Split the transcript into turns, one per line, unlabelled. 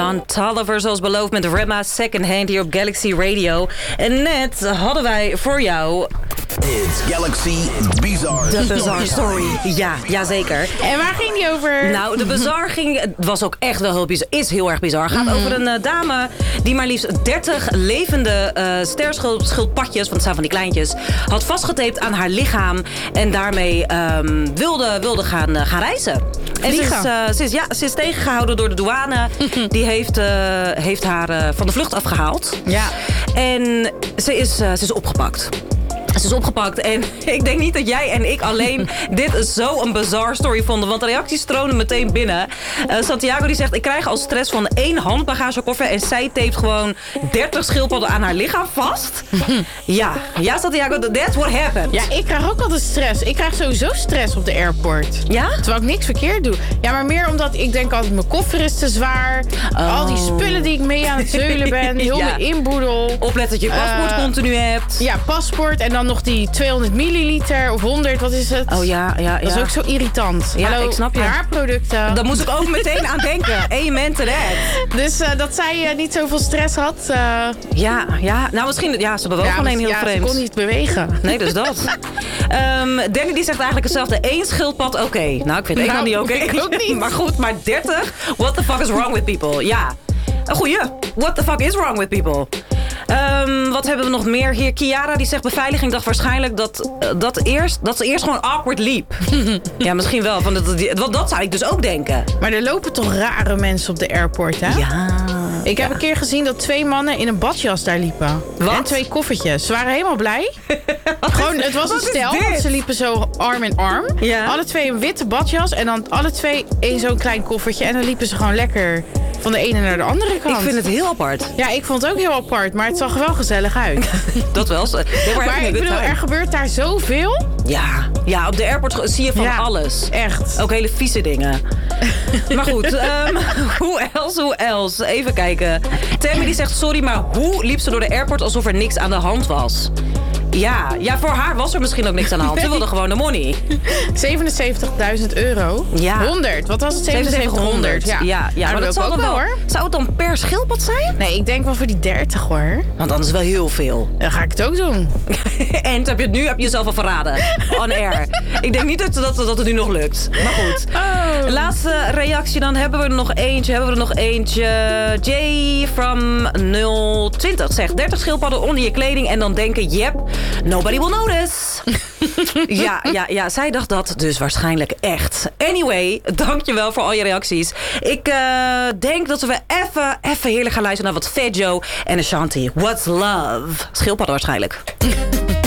Don Toliver, zoals beloofd met Rema Second Hand hier op Galaxy Radio. En net hadden wij voor jou...
It's Galaxy Bizarre.
De Bizarre Story. Ja, zeker.
En waar ging die over?
Nou, de Bizarre was ook echt wel heel bizar. Is heel erg bizar. Gaat over een dame die maar liefst 30 levende sterschildpadjes, want het zijn van die kleintjes, had vastgetaped aan haar lichaam. En daarmee wilde gaan reizen. En ze is tegengehouden door de douane. Die heeft haar van de vlucht afgehaald.
Ja.
En ze is opgepakt. Ze is opgepakt en ik denk niet dat jij en ik alleen dit zo een bizarre story vonden. Want de reacties stroomden meteen binnen. Santiago die zegt, ik krijg al stress van 1 handbagagekoffer en zij tapet gewoon 30 schildpadden aan haar lichaam vast. Ja, Santiago, that's what happened.
Ja, ik krijg ook altijd stress. Ik krijg sowieso stress op de airport.
Ja?
Terwijl ik niks verkeerd doe. Ja, maar meer omdat ik denk altijd, mijn koffer is te zwaar. Al die spullen die ik mee aan het zeulen ben. Heel mijn inboedel.
Oplet dat je paspoort continu hebt.
Ja, paspoort en dan nog die 200 milliliter of 100, wat is het?
Oh ja.
Dat is ook zo irritant.
Ja,
hallo,
ik snap je.
Haarproducten.
Daar moest ik ook meteen aan denken. Amen to that.
Dus dat zij niet zoveel stress had.
Ja. Nou misschien, ze hebben wel gewoon heel vreemd.
Ze kon niet bewegen.
Nee, dus dat. Danny die zegt eigenlijk hetzelfde. 1 schildpad, oké. Nou, ik vind het nog niet oké.
Ik ook niet.
Maar goed, maar 30? What the fuck is wrong with people? Ja. Een goeie. What the fuck is wrong with people? Wat hebben we nog meer hier? Kiara die zegt, beveiliging dacht waarschijnlijk dat ze eerst gewoon awkward liep. Ja, misschien wel. Dat zou ik dus ook denken.
Maar er lopen toch rare mensen op de airport, hè?
Ja.
Ik heb een keer gezien dat 2 mannen in een badjas daar liepen.
Wat?
En 2 koffertjes. Ze waren helemaal blij. Het was een stel, want ze liepen zo arm in arm.
Ja.
Alle 2 een witte badjas en dan alle 2 zo'n klein koffertje. En dan liepen ze gewoon lekker van de ene naar de andere kant.
Ik vind het heel apart.
Ja, ik vond het ook heel apart, maar het zag er wel gezellig uit.
Dat wel.
Maar ik bedoel, er gebeurt daar zoveel.
Ja, op de airport zie je van alles.
Echt.
Ook hele vieze dingen. Maar goed, hoe else? Even kijken. Tammy die zegt, sorry, maar hoe liep ze door de airport alsof er niks aan de hand was? Ja, voor haar was er misschien ook niks aan de hand. Ze wilde gewoon de money.
€77.000.
Ja.
100. Wat was het? 7700.
Ja, maar dat zal wel, hoor. Zou het dan per schildpad zijn?
Nee, ik denk wel voor die 30 hoor.
Want anders wel heel veel.
Dan ga ik het ook doen.
En heb je jezelf al verraden. On air. Ik denk niet dat het nu nog lukt. Maar goed.
Oh.
Laatste reactie, dan hebben we er nog eentje. Jay from 020 zegt, 30 schildpadden onder je kleding en dan denken, yep, nobody will notice. Ja, zij dacht dat dus waarschijnlijk echt. Anyway, dankjewel voor al je reacties. Ik denk dat we even heerlijk gaan luisteren naar wat Fat Joe en Ashanti. What's Love? Schildpadden waarschijnlijk.